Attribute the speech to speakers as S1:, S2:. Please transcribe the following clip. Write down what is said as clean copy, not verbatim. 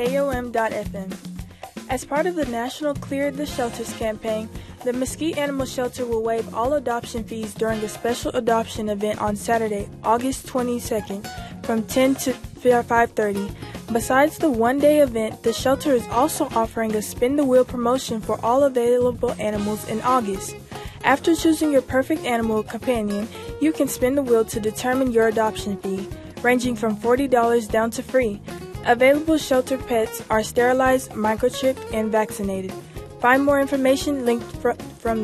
S1: AOM.FM. As part of the National Clear the Shelters campaign, the Mesquite Animal Shelter will waive all adoption fees during a special adoption event on Saturday, August 22nd, from 10 to 5:30. Besides the one-day event, the shelter is also offering a spin-the-wheel promotion for all available animals in August. After choosing your perfect animal companion, you can spin the wheel to determine your adoption fee, ranging from $40 down to free. Available shelter pets are sterilized, microchipped, and vaccinated. Find more information linked from